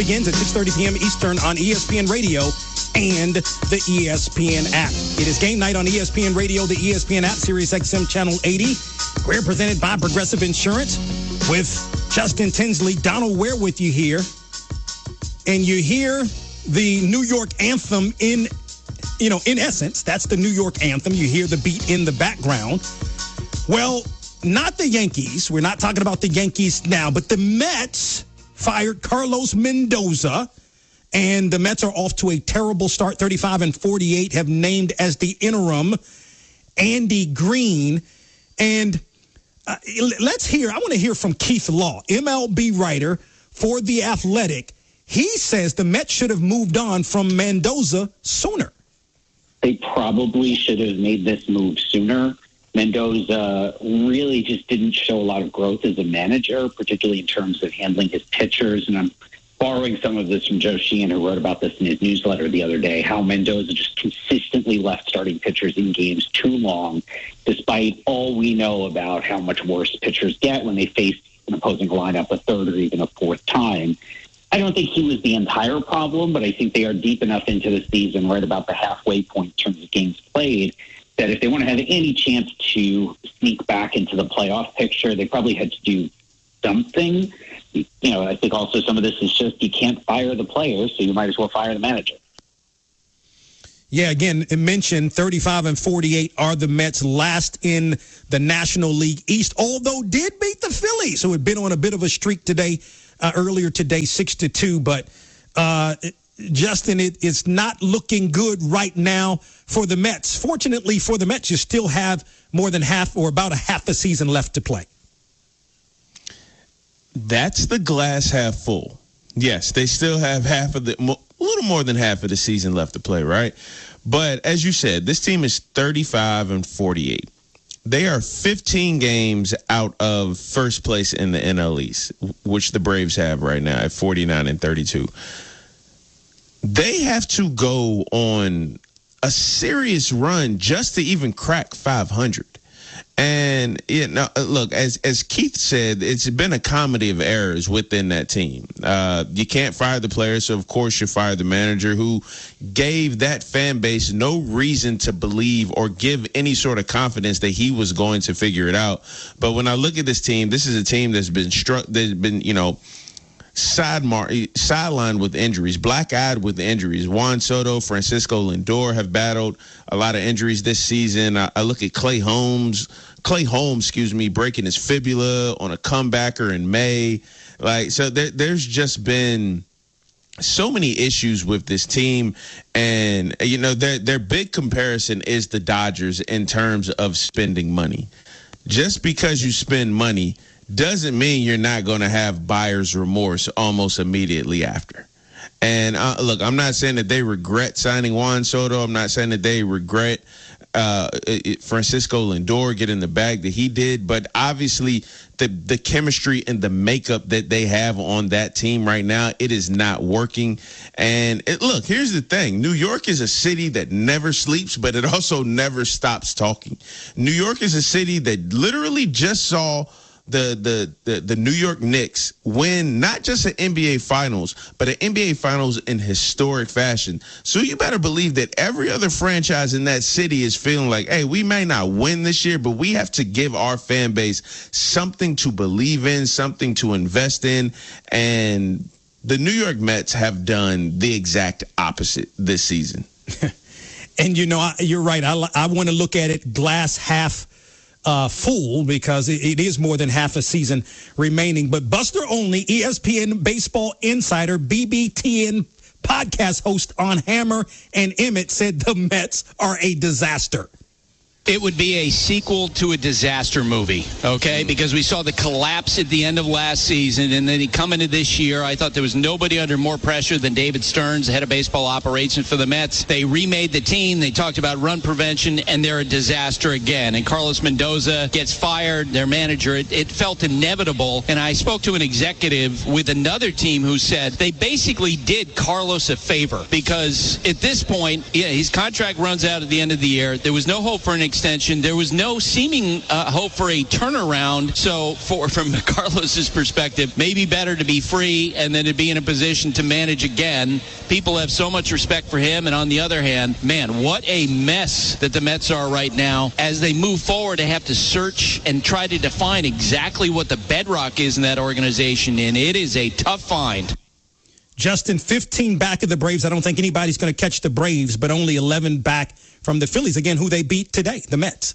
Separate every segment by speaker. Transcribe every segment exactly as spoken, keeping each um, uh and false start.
Speaker 1: Begins at six thirty p.m. Eastern on E S P N Radio and the E S P N app. It is game night on E S P N Radio, the E S P N app, Sirius X M Channel eighty. We're presented by Progressive Insurance with Justin Tinsley. Donald Ware with you here. And you hear the New York anthem in, you know, in essence, that's the New York anthem. You hear the beat in the background. Well, not the Yankees. We're not talking about the Yankees now, but the Mets fired Carlos Mendoza, and the Mets are off to a terrible start. thirty-five and forty-eight have named as the interim Andy Green. And uh, let's hear, I want to hear from Keith Law, M L B writer for The Athletic. He says the Mets should have moved on from Mendoza sooner.
Speaker 2: They probably should have made this move sooner. Mendoza really just didn't show a lot of growth as a manager, particularly in terms of handling his pitchers. And I'm borrowing some of this from Joe Sheehan, who wrote about this in his newsletter the other day, how Mendoza just consistently left starting pitchers in games too long, despite all we know about how much worse pitchers get when they face an opposing lineup a third or even a fourth time. I don't think he was the entire problem, but I think they are deep enough into the season, right about the halfway point in terms of games played, that if they want to have any chance to sneak back into the playoff picture, they probably had to do something. You know, I think also some of this is just you can't fire the players, so you might as well fire the manager.
Speaker 1: Yeah, again, it mentioned thirty-five and forty-eight are the Mets last in the National League East, although did beat the Phillies, who had been on a bit of a streak today, uh, earlier today, six to two. But, uh, Justin, it, it's not looking good right now for the Mets. Fortunately for the Mets, you still have more than half or about a half a season left to play.
Speaker 3: That's the glass half full. Yes, they still have half of the, a little more than half of the season left to play, right? But as you said, this team is thirty-five and forty-eight. They are fifteen games out of first place in the N L East, which the Braves have right now at forty-nine and thirty-two. They have to go on a serious run just to even crack five hundred. And you know, look, as as Keith said, it's been a comedy of errors within that team. Uh, you can't fire the players, so of course you fire the manager, who gave that fan base no reason to believe or give any sort of confidence that he was going to figure it out. But when I look at this team, this is a team that's been struck, that's been, you know, Sidemar- sidelined with injuries, black-eyed with injuries. Juan Soto, Francisco Lindor have battled a lot of injuries this season. I, I look at Clay Holmes, Clay Holmes, excuse me, breaking his fibula on a comebacker in May. Like, so there, there's just been so many issues with this team, and you know their their big comparison is the Dodgers in terms of spending money. Just because you spend money doesn't mean you're not going to have buyer's remorse almost immediately after. And uh, look, I'm not saying that they regret signing Juan Soto. I'm not saying that they regret uh, it, Francisco Lindor getting the bag that he did. But obviously, the the chemistry and the makeup that they have on that team right now, it is not working. And it, look, here's the thing. New York is a city that never sleeps, but it also never stops talking. New York is a city that literally just saw The, the the the New York Knicks win not just an N B A Finals, but an N B A Finals in historic fashion. So you better believe that every other franchise in that city is feeling like, hey, we may not win this year, but we have to give our fan base something to believe in, something to invest in. And the New York Mets have done the exact opposite this season.
Speaker 1: And, you know, I, you're right. I, I want to look at it glass half Uh, full, because it, it is more than half a season remaining. But Buster Olney, E S P N baseball insider, B B T N podcast host on Hammer and Emmett, said the Mets are a disaster.
Speaker 4: It would be a sequel to a disaster movie, okay? Because we saw the collapse at the end of last season, and then he come into this year. I thought there was nobody under more pressure than David Stearns, the head of baseball operations for the Mets. They remade the team. They talked about run prevention, and they're a disaster again. And Carlos Mendoza gets fired, their manager. It, it felt inevitable. And I spoke to an executive with another team who said they basically did Carlos a favor, because at this point, yeah, his contract runs out at the end of the year. There was no hope for an extension. There was no seeming uh, hope for a turnaround. So for from Carlos's perspective, maybe better to be free and then to be in a position to manage again. People have so much respect for him. And on the other hand, man, what a mess that the Mets are right now. As they move forward, they have to search and try to define exactly what the bedrock is in that organization. And it is a tough find.
Speaker 1: Justin, fifteen back of the Braves. I don't think anybody's going to catch the Braves, but only eleven back from the Phillies, again, who they beat today, the Mets.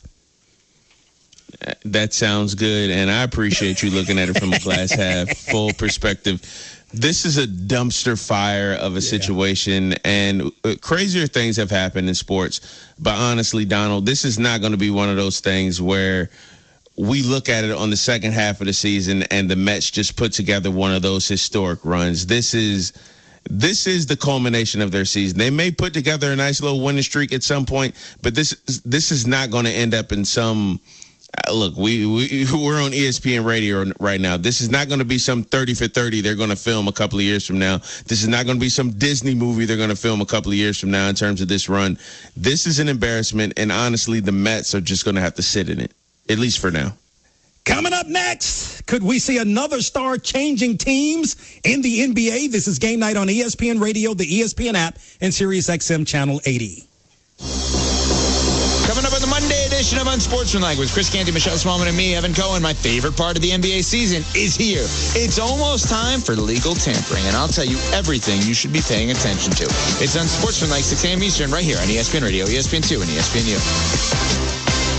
Speaker 3: That sounds good, and I appreciate you looking at it from a glass half full perspective. This is a dumpster fire of a yeah. situation, and crazier things have happened in sports. But honestly, Donald, this is not going to be one of those things where we look at it on the second half of the season and the Mets just put together one of those historic runs. This is this is the culmination of their season. They may put together a nice little winning streak at some point, but this this is not going to end up in some uh, look, we, we we're on E S P N radio right now. This is not going to be some thirty for thirty they're going to film a couple of years from now. This is not going to be some Disney movie they're going to film a couple of years from now in terms of this run. This is an embarrassment, and honestly, the Mets are just going to have to sit in it. At least for now.
Speaker 1: Coming up next, could we see another star changing teams in the N B A? This is Game Night on E S P N Radio, the E S P N app, and Sirius X M Channel eighty.
Speaker 5: Coming up on the Monday edition of Unsportsmanlike with Chris Canty, Michelle Smallman, and me, Evan Cohen. My favorite part of the N B A season is here. It's almost time for legal tampering, and I'll tell you everything you should be paying attention to. It's Unsportsmanlike, six a.m. Eastern, right here on E S P N Radio, E S P N two, and E S P N U.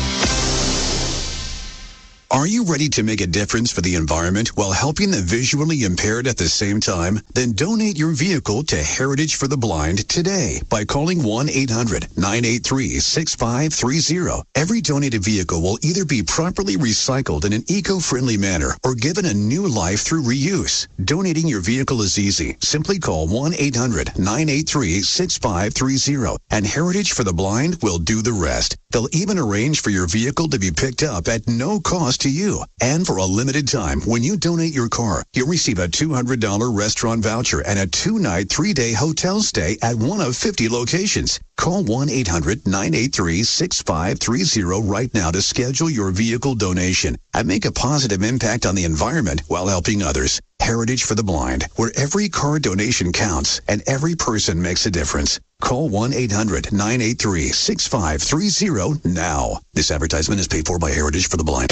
Speaker 6: Are you ready to make a difference for the environment while helping the visually impaired at the same time? Then donate your vehicle to Heritage for the Blind today by calling one eight hundred nine eight three six five three zero. Every donated vehicle will either be properly recycled in an eco-friendly manner or given a new life through reuse. Donating your vehicle is easy. Simply call one eight hundred nine eight three six five three zero, and Heritage for the Blind will do the rest. They'll even arrange for your vehicle to be picked up at no cost to you. And for a limited time, when you donate your car, you'll receive a two hundred dollars restaurant voucher and a two-night, three-day hotel stay at one of fifty locations. Call one eight hundred nine eight three six five three zero right now to schedule your vehicle donation and make a positive impact on the environment while helping others. Heritage for the Blind, where every car donation counts and every person makes a difference. Call one eight hundred nine eight three six five three zero now. This advertisement is paid for by Heritage for the Blind.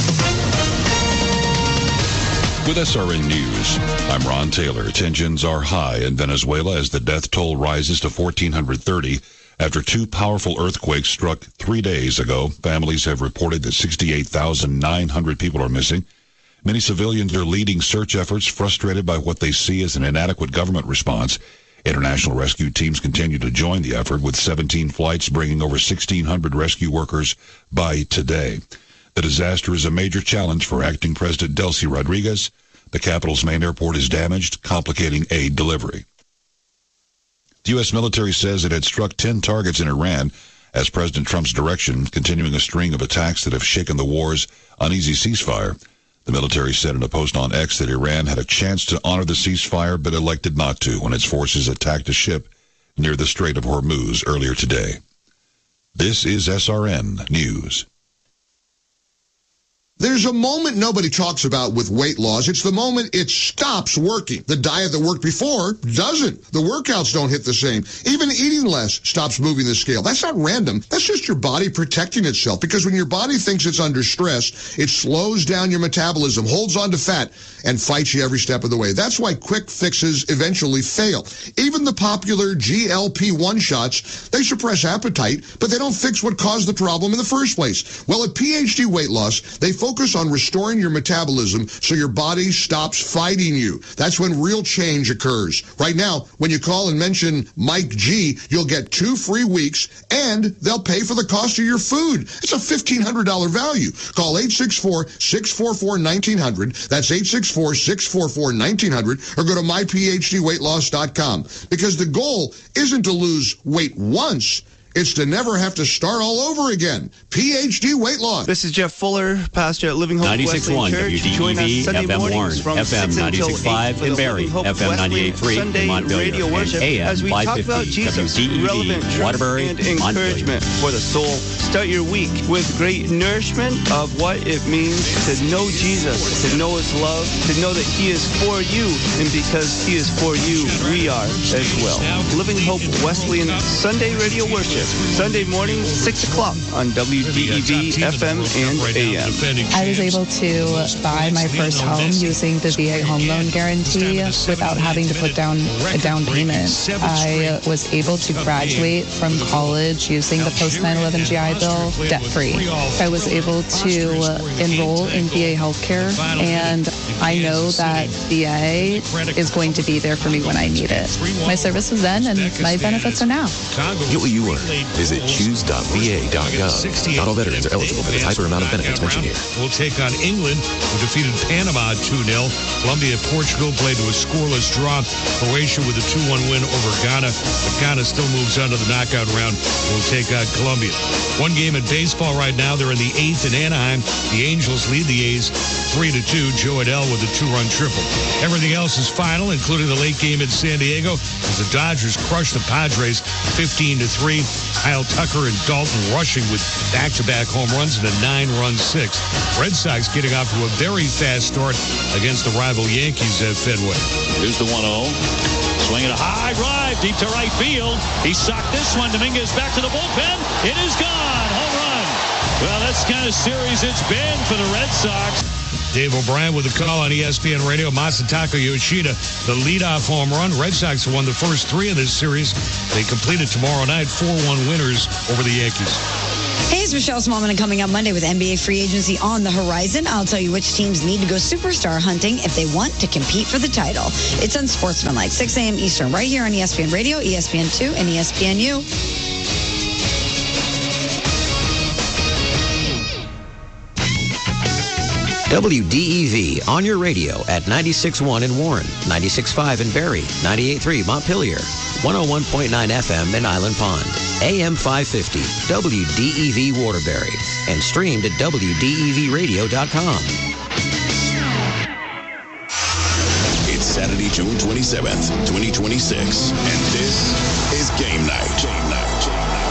Speaker 7: With S R N News, I'm Ron Taylor. Tensions are high in Venezuela as the death toll rises to one thousand four hundred thirty after two powerful earthquakes struck three days ago. Families have reported that sixty-eight thousand nine hundred people are missing. Many civilians are leading search efforts, frustrated by what they see as an inadequate government response. International rescue teams continue to join the effort, with seventeen flights bringing over sixteen hundred rescue workers by today. The disaster is a major challenge for acting President Delcy Rodriguez. The capital's main airport is damaged, complicating aid delivery. The U S military says it had struck ten targets in Iran as President Trump's direction, continuing a string of attacks that have shaken the war's uneasy ceasefire. The military said in a post on X that Iran had a chance to honor the ceasefire but elected not to when its forces attacked a ship near the Strait of Hormuz earlier today. This is S R N News.
Speaker 8: There's a moment nobody talks about with weight loss. It's the moment it stops working. The diet that worked before doesn't. The workouts don't hit the same. Even eating less stops moving the scale. That's not random. That's just your body protecting itself, because when your body thinks it's under stress, it slows down your metabolism, holds on to fat, and fights you every step of the way. That's why quick fixes eventually fail. Even the popular G L P one shots, they suppress appetite, but they don't fix what caused the problem in the first place. Well, at P H D Weight Loss, they focus Focus on restoring your metabolism so your body stops fighting you. That's when real change occurs. Right now, when you call and mention Mike G, you'll get two free weeks, and they'll pay for the cost of your food. It's a fifteen hundred dollars value. Call eight six four, six four four, one nine zero zero. That's eight six four, six four four, one nine zero zero, or go to my p h d weight loss dot com. Because the goal isn't to lose weight once. It's to never have to start all over again. P H D Weight Loss.
Speaker 9: This is Jeff Fuller, pastor at Living Hope Wesleyan Church. Join us Sunday mornings from
Speaker 10: F M ninety-six point five in Barrie, F M ninety-eight point three in Montpelier, and A M
Speaker 9: as we talk about Jesus, relevant
Speaker 10: Waterbury,
Speaker 9: and encouragement for the soul. Start your week with great nourishment of what it means to know Jesus, to know his love, to know that he is for you, and because he is for you, we are as well. Living Hope Wesleyan Sunday Radio Worship, Sunday morning, six o'clock on W D E V, F M, and A M.
Speaker 11: I was able to buy my first home using the V A home loan guarantee without having to put down a down payment. I was able to graduate from college using the post nine eleven G I Bill debt-free. I was able to enroll in V A healthcare, and I know that V A is going to be there for me when I need it. My service was then, and my benefits are now.
Speaker 12: Get what you earn. Visit choose dot v a dot gov. Not all veterans are eligible for the type or amount of benefits mentioned here.
Speaker 13: We'll take on England, who defeated Panama two nil. Colombia and Portugal played to a scoreless draw. Croatia with a two one win over Ghana. But Ghana still moves on to the knockout round. We'll take on Colombia. One game in baseball right now. They're in the eighth in Anaheim. The Angels lead the A's three to two. Joe Adell with a two-run triple. Everything else is final, including the late game in San Diego, as the Dodgers crushed the Padres fifteen to three. Kyle Tucker and Dalton rushing with back-to-back home runs in a nine-run sixth. Red Sox getting off to a very fast start against the rival Yankees at Fenway.
Speaker 14: Here's the one oh. Swinging a high drive deep to right field. He socked this one. Dominguez back to the bullpen. It is gone. Home run. Well, that's the kind of series it's been for the Red Sox.
Speaker 13: Dave O'Brien with a call on E S P N Radio. Masataka Yoshida, the leadoff home run. Red Sox won the first three of this series. They completed tomorrow night, four one winners over the Yankees.
Speaker 15: Hey, it's Michelle Smallman, and coming up Monday with N B A free agency on the horizon, I'll tell you which teams need to go superstar hunting if they want to compete for the title. It's Unsportsmanlike, six a.m. Eastern, right here on E S P N Radio, E S P N two, and E S P N U.
Speaker 16: W D E V on your radio at ninety-six point one in Warren, ninety-six point five in Barrie, ninety-eight point three Montpelier, one oh one point nine F M in Island Pond, A M five fifty, W D E V Waterbury, and streamed at W D E V radio dot com.
Speaker 17: It's Saturday, June twenty-seventh, twenty twenty-six, and this is Game Night. Game Night. Game Night.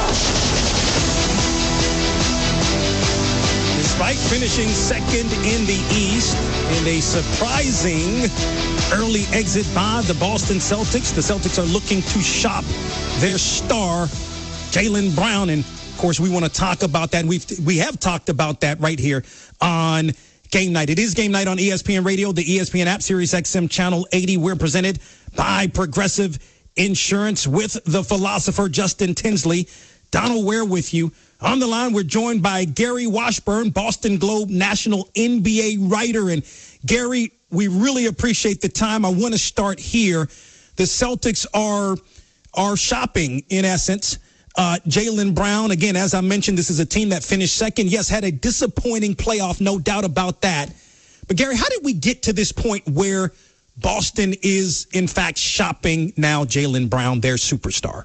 Speaker 1: Despite finishing second in the East and a surprising early exit by the Boston Celtics, the Celtics are looking to shop their star, Jaylen Brown. And, of course, we want to talk about that. We've, we have talked about that right here on Game Night. It is Game Night on E S P N Radio, the E S P N app, Sirius X M Channel eighty. We're presented by Progressive Insurance with the philosopher Justin Tinsley. Donald Ware with you. On the line, we're joined by Gary Washburn, Boston Globe national N B A writer. And Gary, we really appreciate the time. I want to start here. The Celtics are are shopping, in essence, uh, Jaylen Brown. Again, as I mentioned, this is a team that finished second. Yes, had a disappointing playoff, no doubt about that. But, Gary, how did we get to this point where Boston is, in fact, shopping now Jaylen Brown, their superstar?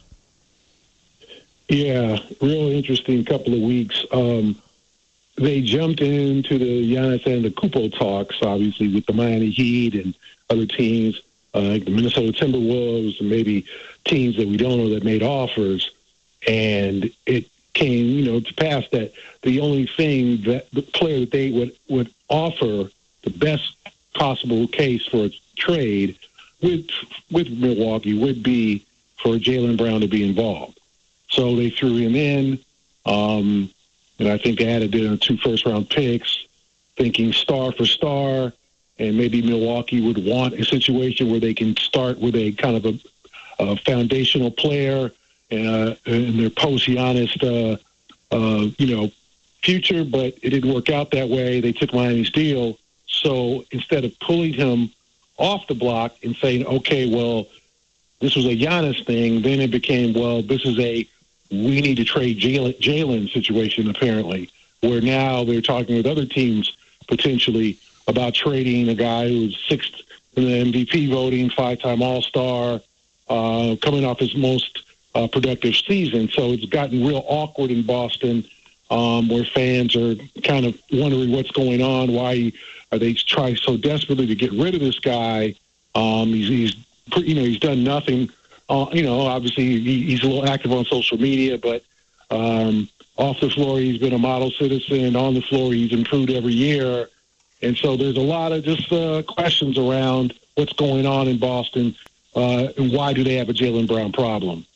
Speaker 18: Yeah, real interesting couple of weeks. Um, they jumped into the Giannis Antetokounmpo talks, obviously, with the Miami Heat and other teams, uh, like the Minnesota Timberwolves and maybe teams that we don't know that made offers. And it came, you know, to pass that the only thing that the player that they would, would offer the best possible case for a trade with with Milwaukee would be for Jaylen Brown to be involved. So they threw him in, um, and I think they added in two first-round picks, thinking star for star, and maybe Milwaukee would want a situation where they can start with a kind of a, a foundational player uh, in their post-Giannis, uh, uh, you know, future, but it didn't work out that way. They took Miami's deal. So instead of pulling him off the block and saying, okay, well, this was a Giannis thing, then it became, well, this is a we need to trade Jaylen, Jaylen situation, apparently, where now they're talking with other teams potentially about trading a guy who's sixth in the M V P voting, five-time All-Star, uh, coming off his most uh, productive season. So it's gotten real awkward in Boston, um, where fans are kind of wondering what's going on. Why are they trying so desperately to get rid of this guy? Um, he's, he's, you know, he's done nothing. Uh, you know, obviously he, he's a little active on social media, but um, off the floor he's been a model citizen. On the floor he's improved every year. And so there's a lot of just uh, questions around what's going on in Boston uh, and why do they have a Jaylen Brown problem.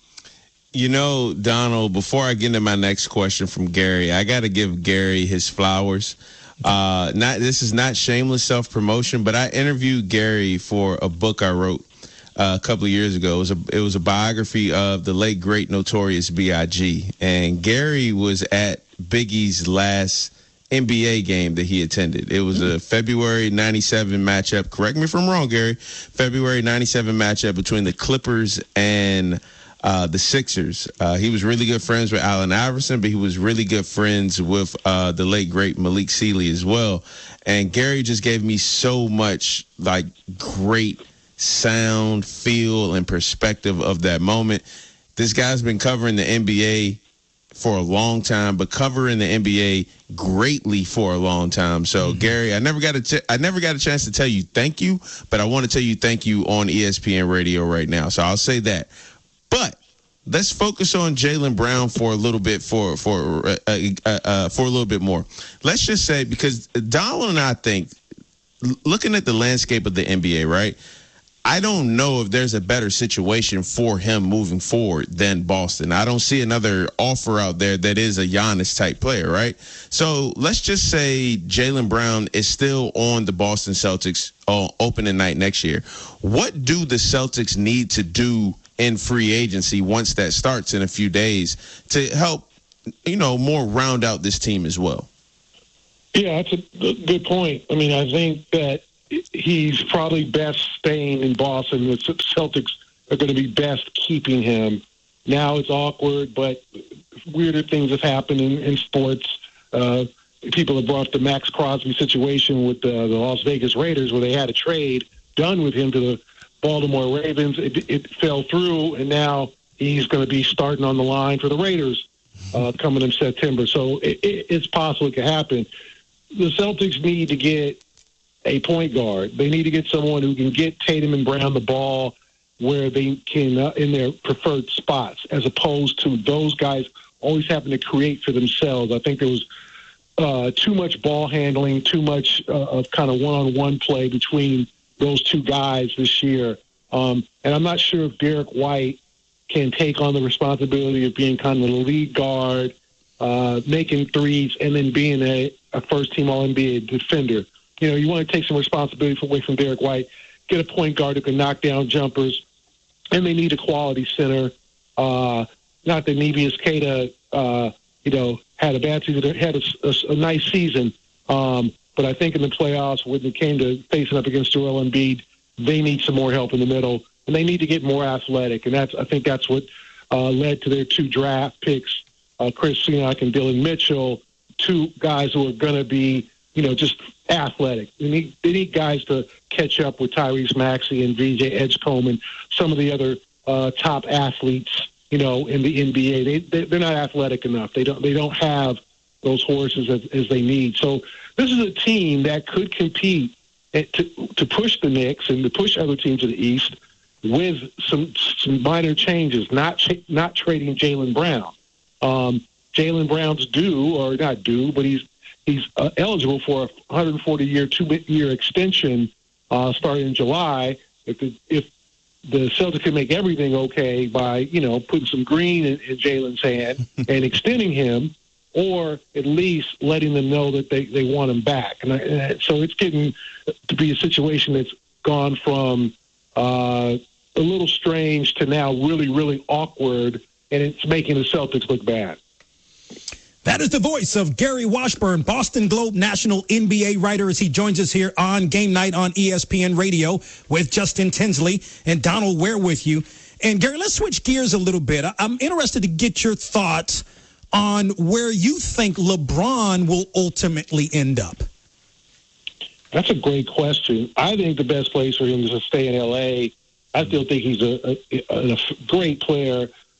Speaker 3: You know, Donald, before I get into my next question from Gary, I got to give Gary his flowers. Uh, not this is not shameless self-promotion, but I interviewed Gary for a book I wrote uh, a couple of years ago. It was a it was a biography of the late great Notorious B I G, and Gary was at Biggie's last N B A game that he attended. It was a February ninety-seven matchup. Correct me if I'm wrong, Gary. February ninety-seven matchup between the Clippers and Uh, the Sixers. Uh, he was really good friends with Allen Iverson, but he was really good friends with uh, the late, great Malik Sealy as well. And Gary just gave me so much, like, great sound, feel, and perspective of that moment. This guy's been covering the N B A for a long time, but covering the N B A greatly for a long time. So, mm-hmm. Gary, I never got a ch- I never got a chance to tell you thank you, but I want to tell you thank you on E S P N Radio right now. So I'll say that. But let's focus on Jaylen Brown for a little bit for for uh, uh, uh, for a little bit more. Let's just say, because Donald and I think, looking at the landscape of the N B A, right, I don't know if there's a better situation for him moving forward than Boston. I don't see another offer out there that is a Giannis type player, right? So let's just say Jaylen Brown is still on the Boston Celtics uh, opening night next year. What do the Celtics need to do in free agency once that starts in a few days to help, you know, more round out this team as well?
Speaker 18: Yeah, that's a good point. I mean, I think that he's probably best staying in Boston. The Celtics are going to be best keeping him. Now it's awkward, but weirder things have happened in, in sports. Uh, people have brought up the Max Crosby situation with the, the Las Vegas Raiders, where they had a trade done with him to the Baltimore Ravens. It, it fell through, and now he's going to be starting on the line for the Raiders uh, coming in September. So it, it, it's possible it could happen. The Celtics need to get a point guard. They need to get someone who can get Tatum and Brown the ball where they can, uh, in their preferred spots, as opposed to those guys always having to create for themselves. I think there was uh, too much ball handling, too much uh, of kind of one-on-one play between those two guys this year. Um, and I'm not sure if Derek White can take on the responsibility of being kind of the lead guard, uh, making threes, and then being a, a first-team All N B A defender. You know, you want to take some responsibility away from Derek White, get a point guard who can knock down jumpers, and they need a quality center. Uh, not that Neemias Queta, uh, you know, had a bad season, had a, a, a nice season, um, but I think in the playoffs, when it came to facing up against Joel Embiid, they need some more help in the middle, and they need to get more athletic. And that's I think that's what uh, led to their two draft picks, uh, Chris Siak and Dylan Mitchell, two guys who are going to be, you know, just athletic. They need, they need guys to catch up with Tyrese Maxey and V J Edgecombe and some of the other uh, top athletes, you know, in the N B A. They, they they're not athletic enough. They don't they don't have those horses as, as they need. So this is a team that could compete at, to to push the Knicks and to push other teams to the East with some some minor changes. Not ch- not trading Jaylen Brown. Um, Jaylen Brown's due, or not due, but he's he's uh, eligible for a one hundred forty year two year extension uh, starting in July. If the, if the Celtics can make everything okay by, you know, putting some green in, in Jaylen's hand and extending him, or at least letting them know that they, they want him back. And, I, and so it's getting to be a situation that's gone from uh, a little strange to now really, really awkward, and it's making the Celtics look bad.
Speaker 1: That is the voice of Gary Washburn, Boston Globe national N B A writer, as he joins us here on Game Night on E S P N Radio with Justin Tinsley and Donald Ware with you. And Gary, let's switch gears a little bit. I'm interested to get your thoughts on where you think LeBron will ultimately end up.
Speaker 18: That's a great question. I think the best place for him is to stay in L A. I still think he's a, a, a great player,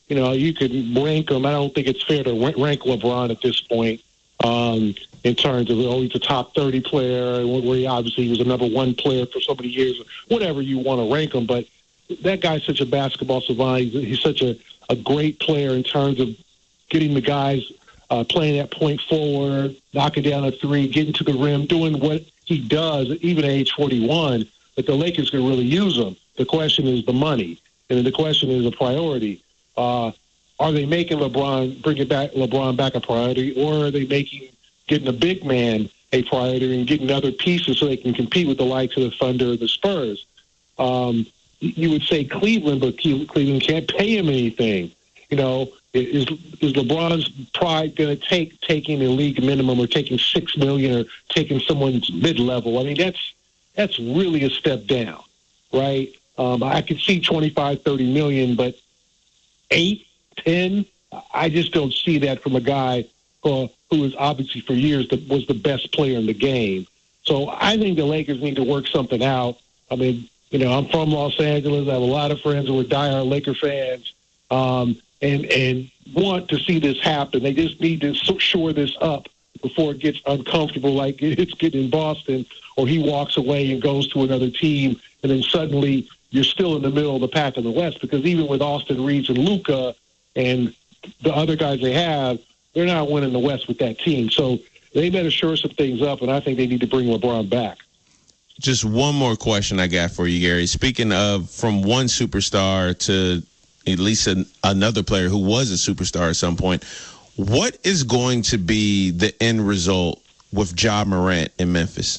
Speaker 18: you know, you could rank him. I don't think it's fair to rank LeBron at this point um, in terms of, oh, he's a top thirty player, where he obviously was a number one player for so many years, whatever you want to rank him. But that guy's such a basketball savant. He's, he's such a, a great player in terms of getting the guys uh, playing that point forward, knocking down a three, getting to the rim, doing what he does, even at age forty-one. But the Lakers can really use him. The question is the money, and the question is a priority. Uh, are they making LeBron, bringing back LeBron back a priority, or are they making getting a big man a priority and getting other pieces so they can compete with the likes of the Thunder or the Spurs? Um, you would say Cleveland, but Cleveland can't pay him anything. You know, is is LeBron's pride going to take taking a league minimum or taking six million or taking someone's mid level? I mean, that's that's really a step down, right? Um, I could see twenty-five, thirty million, but eight, ten, I just don't see that from a guy uh, who is obviously for years the, was the best player in the game. So I think the Lakers need to work something out. I mean, you know, I'm from Los Angeles. I have a lot of friends who are diehard Laker fans, um, and and want to see this happen. They just need to shore this up before it gets uncomfortable, like it's getting in Boston, or he walks away and goes to another team, and then suddenly you're still in the middle of the pack in the West. Because even with Austin Reeves and Luka and the other guys they have, they're not winning the West with that team. So they better shore some things up, and I think they need to bring LeBron back.
Speaker 3: Just one more question I got for you, Gary. Speaking of from one superstar to at least an, another player who was a superstar at some point, what is going to be the end result with Ja Morant in Memphis?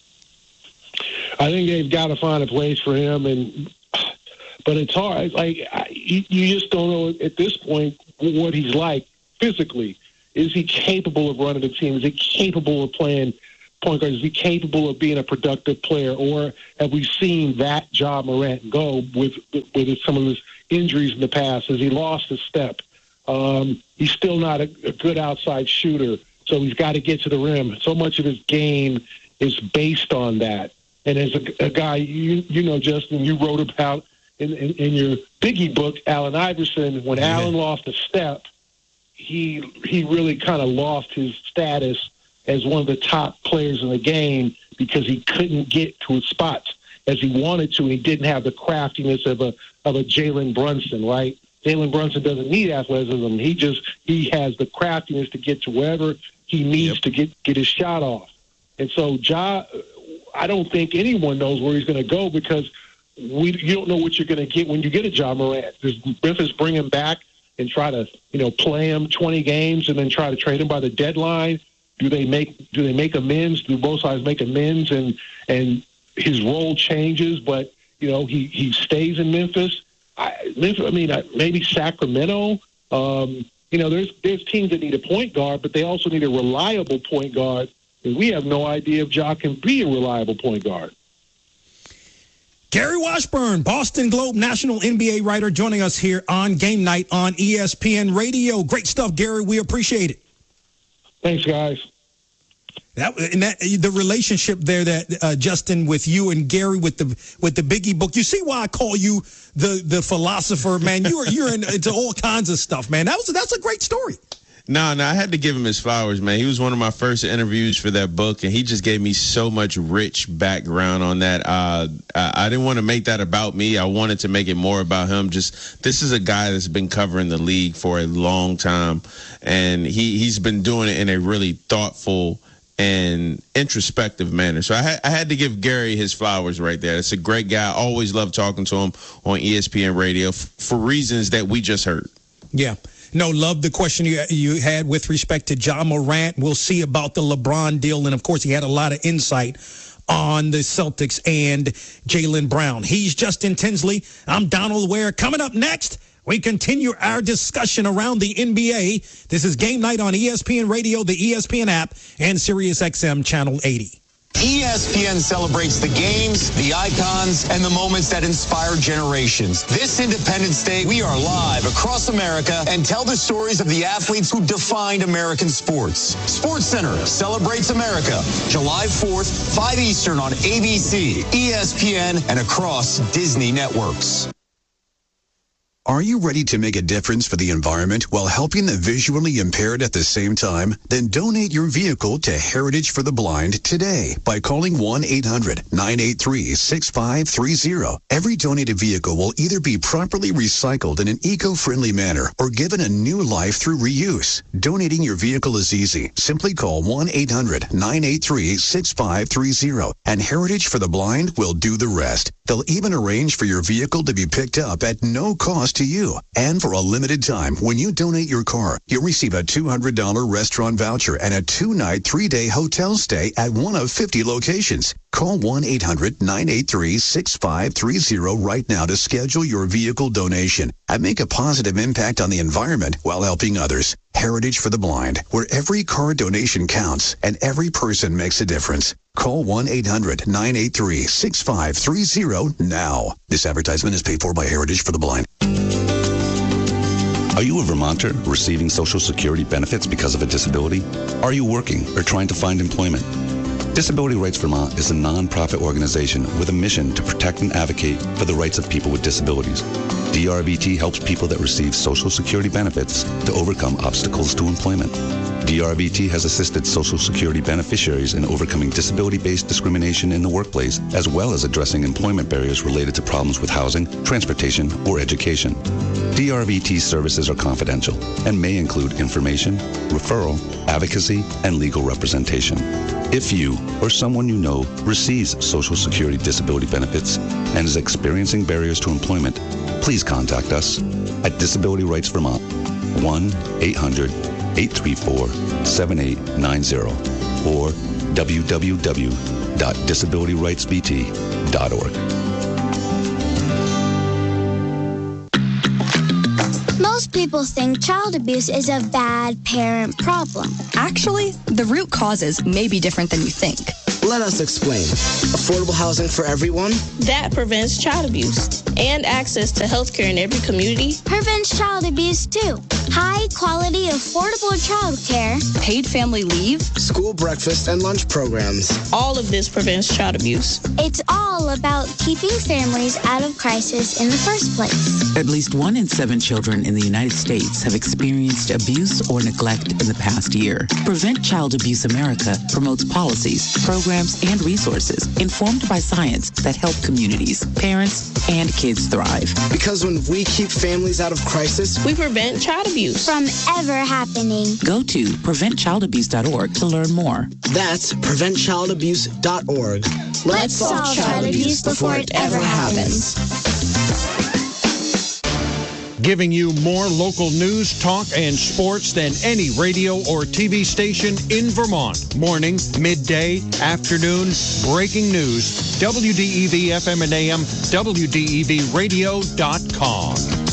Speaker 18: I think they've got to find a place for him, and but it's hard. Like I, you, you just don't know at this point what he's like physically. Is he capable of running the team? Is he capable of playing point guard? Is he capable of being a productive player, or have we seen that Ja Morant go with with some of his injuries in the past? Has he lost a step? Um, he's still not a, a good outside shooter, so he's got to get to the rim. So much of his game is based on that. And as a, a guy, you you know, Justin, you wrote about in, in, in your Biggie book, Allen Iverson, when yeah. Allen lost a step, he he really kind of lost his status as one of the top players in the game because he couldn't get to his spots as he wanted to. He didn't have the craftiness of a of a Jalen Brunson, right? Jalen Brunson doesn't need athleticism. He just he has the craftiness to get to wherever he needs yep. to get get his shot off. And so Ja, I don't think anyone knows where he's going to go because we you don't know what you're going to get when you get a Ja Morant. Does Memphis bring him back and try to you know play him twenty games and then try to trade him by the deadline? Do they make do they make amends? Do both sides make amends and and his role changes, but you know he, he stays in Memphis? I, Memphis, I mean, maybe Sacramento. Um, you know, there's there's teams that need a point guard, but they also need a reliable point guard. And we have no idea if Ja can be a reliable point guard.
Speaker 1: Gary Washburn, Boston Globe national N B A writer, joining us here on Game Night on E S P N Radio. Great stuff, Gary. We appreciate it.
Speaker 18: Thanks, guys.
Speaker 1: That and that the relationship there that uh, Justin with you and Gary with the with the Biggie book. You see why I call you the the philosopher, man. You're you're in, into all kinds of stuff, man. That was that's a great story.
Speaker 3: No, no, I had to give him his flowers, man. He was one of my first interviews for that book, and he just gave me so much rich background on that. Uh, I, I didn't want to make that about me. I wanted to make it more about him. Just this is a guy that's been covering the league for a long time, and he, he's been doing it in a really thoughtful and introspective manner. So I, ha- I had to give Gary his flowers right there. It's a great guy. I always love talking to him on E S P N Radio f- for reasons that we just heard.
Speaker 1: Yeah. No, love the question you you had with respect to Ja Morant. We'll see about the LeBron deal. And, of course, he had a lot of insight on the Celtics and Jaylen Brown. He's Justin Tinsley. I'm Donald Ware. Coming up next, we continue our discussion around the N B A. This is Game Night on E S P N Radio, the E S P N app, and Sirius X M Channel eighty.
Speaker 19: E S P N celebrates the games, the icons, and the moments that inspire generations. This Independence Day, we are live across America and tell the stories of the athletes who defined American sports. Sports Center celebrates America, July fourth, five Eastern on A B C, E S P N, and across Disney networks.
Speaker 6: Are you ready to make a difference for the environment while helping the visually impaired at the same time? Then donate your vehicle to Heritage for the Blind today by calling one eight hundred nine eight three six five three zero. Every donated vehicle will either be properly recycled in an eco-friendly manner or given a new life through reuse. Donating your vehicle is easy. Simply call one eight hundred nine eight three six five three zero and Heritage for the Blind will do the rest. They'll even arrange for your vehicle to be picked up at no cost to you. And for a limited time, when you donate your car, you'll receive a two hundred dollars restaurant voucher and a two-night, three-day hotel stay at one of fifty locations. Call one eight hundred nine eight three six five three zero right now to schedule your vehicle donation and make a positive impact on the environment while helping others. Heritage for the Blind, where every car donation counts and every person makes a difference. Call one eight hundred nine eight three six five three zero now. This advertisement is paid for by Heritage for the Blind.
Speaker 20: Are you a Vermonter receiving Social Security benefits because of a disability? Are you working or trying to find employment? Disability Rights Vermont is a non-profit organization with a mission to protect and advocate for the rights of people with disabilities. D R V T helps people that receive Social Security benefits to overcome obstacles to employment. D R V T has assisted Social Security beneficiaries in overcoming disability-based discrimination in the workplace, as well as addressing employment barriers related to problems with housing, transportation, or education. D R V T services are confidential and may include information, referral, advocacy, and legal representation. If you or someone you know receives Social Security disability benefits and is experiencing barriers to employment, please contact us at Disability Rights Vermont, one eight hundred eight three four seven eight nine zero or w w w dot disability rights v t dot org.
Speaker 21: Most people think child abuse is a bad parent problem.
Speaker 22: Actually, the root causes may be different than you think.
Speaker 23: Let us explain. Affordable housing for everyone?
Speaker 24: That prevents child abuse. And access to health care in every community.
Speaker 21: Prevents child abuse, too. High quality, affordable child care.
Speaker 22: Paid family leave.
Speaker 23: School breakfast and lunch programs.
Speaker 24: All of this prevents child abuse.
Speaker 21: It's all about keeping families out of crisis in the first place.
Speaker 25: At least one in seven children in the United States have experienced abuse or neglect in the past year. Prevent Child Abuse America promotes policies, programs, and resources informed by science that help communities, parents, and kids thrive.
Speaker 23: Because when we keep families out of crisis,
Speaker 24: we prevent child abuse
Speaker 21: from ever happening.
Speaker 25: Go to prevent child abuse dot org to learn more.
Speaker 23: That's prevent child abuse dot org.
Speaker 21: Let's, Let's solve child abuse before it ever happens.
Speaker 1: Giving you more local news, talk, and sports than any radio or T V station in Vermont. Morning, midday, afternoon, breaking news. W D E V F M and A M, W D E V radio dot com.